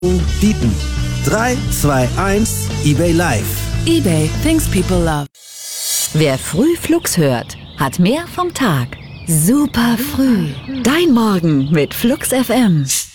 Bieten. 3, 2, 1, eBay Live. eBay, things people love. Wer früh Flux hört, hat mehr vom Tag. Super früh. Dein Morgen mit Flux FM.